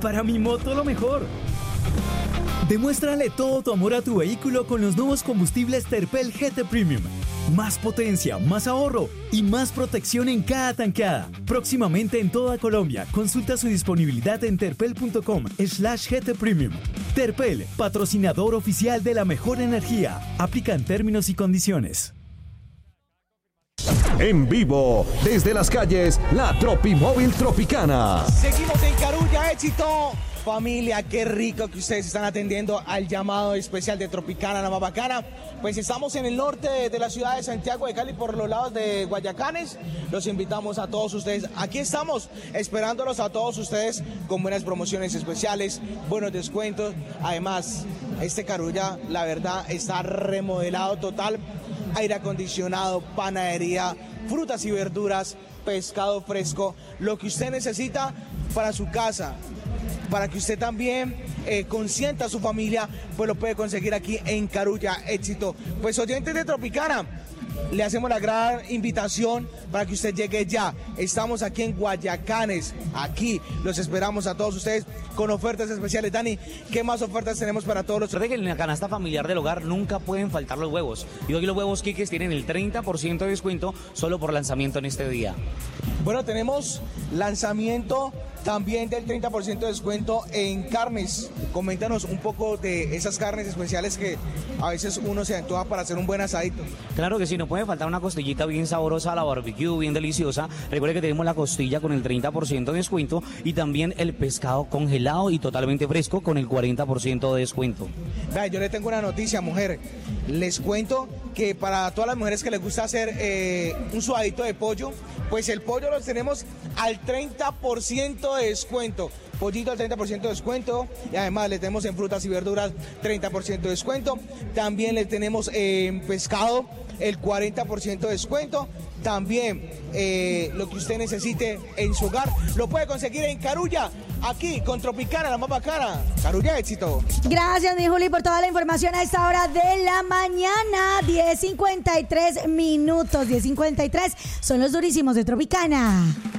para mi moto lo mejor. Demuéstrale todo tu amor a tu vehículo con los nuevos combustibles Terpel GT Premium. Más potencia, más ahorro y más protección en cada tanqueada. Próximamente en toda Colombia. Consulta su disponibilidad en terpel.com/GT Premium. Terpel, patrocinador oficial de la mejor energía. Aplican términos y condiciones. En vivo, desde las calles, la Tropimóvil Tropicana. Seguimos en Carulla, éxito. Familia, qué rico que ustedes están atendiendo al llamado especial de Tropicana, la más bacana. Pues estamos en el norte de la ciudad de Santiago de Cali, por los lados de Guayacanes. Los invitamos a todos ustedes. Aquí estamos esperándolos a todos ustedes con buenas promociones especiales, buenos descuentos. Además, este Carulla, la verdad, está remodelado total. Aire acondicionado, panadería, frutas y verduras, pescado fresco, lo que usted necesita para su casa, para que usted también consienta a su familia, pues lo puede conseguir aquí en Carulla, éxito. Pues oyentes de Tropicana, le hacemos la gran invitación para que usted llegue ya. Estamos aquí en Guayacanes, aquí los esperamos a todos ustedes con ofertas especiales. Dani, ¿qué más ofertas tenemos para todos los? Recuerde que en la canasta familiar del hogar nunca pueden faltar los huevos. Y hoy los huevos Quiques tienen el 30% de descuento solo por lanzamiento en este día. Bueno, tenemos lanzamiento también del 30% de descuento en carnes. Coméntanos un poco de esas carnes especiales que a veces uno se antoja para hacer un buen asadito. Claro que sí, no puede faltar una costillita bien sabrosa a la barbecue, bien deliciosa. Recuerde que tenemos la costilla con el 30% de descuento y también el pescado congelado y totalmente fresco con el 40% de descuento. Vea, yo le tengo una noticia, mujer. Les cuento que para todas las mujeres que les gusta hacer un sudadito de pollo, pues el pollo lo tenemos al 30% de descuento. Pollito al 30% de descuento y además le tenemos en frutas y verduras 30% de descuento. También le tenemos en pescado el 40% de descuento. También lo que usted necesite en su hogar lo puede conseguir en Carulla, aquí con Tropicana, la más bacana. Carulla, éxito. Gracias, mi Juli, por toda la información a esta hora de la mañana. 10:53 minutos. 10:53 son los durísimos de Tropicana.